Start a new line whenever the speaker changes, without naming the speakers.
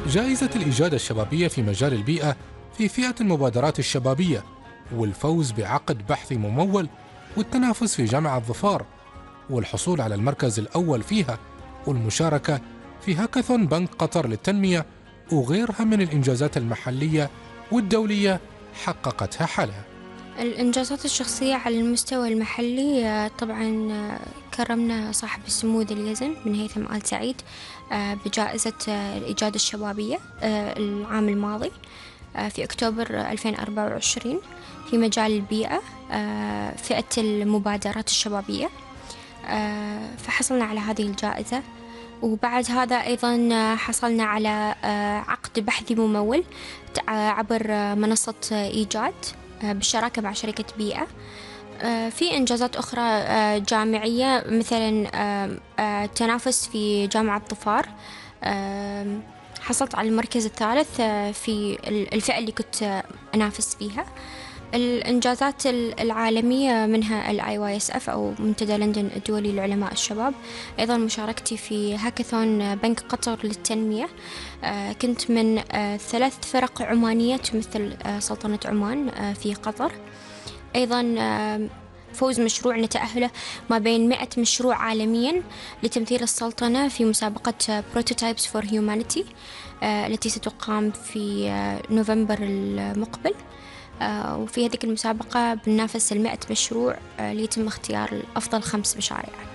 جائزة الإجادة الشبابية في مجال البيئة في فئة المبادرات الشبابية، والفوز بعقد بحثي ممول، والتنافس في جامعة ظفار، والحصول على المركز الأول فيها، والمشاركة في هاكاثون بنك قطر للتنمية، وغيرها من الإنجازات المحلية والدولية حققتها حلا.
الإنجازات الشخصية على المستوى المحلي، طبعا كرمنا صاحب السمو ذي اليزن بن هيثم آل سعيد بجائزة الإجادة الشبابية العام الماضي في أكتوبر 2024 في مجال البيئة، فئة المبادرات الشبابية. فحصلنا على هذه الجائزة، وبعد هذا أيضا حصلنا على عقد بحثي ممول عبر منصة إيجاد بالشراكة مع شركة بيئة. في إنجازات أخرى جامعية، مثلا تنافس في جامعة ظفار، حصلت على المركز الثالث في الفئة اللي كنت أنافس فيها. الإنجازات العالمية منها IYSF أو منتدى لندن الدولي لعلماء الشباب، أيضا مشاركتي في هاكاثون بنك قطر للتنمية. كنت من 3 فرق عمانية تمثل سلطنة عمان في قطر. أيضا فوز مشروع نتأهله ما بين 100 مشروع عالميا لتمثيل السلطنة في مسابقة Prototypes for Humanity التي ستقام في نوفمبر المقبل. وفي هذه المسابقة بننافس 100 مشروع ليتم اختيار أفضل 5 مشاريع.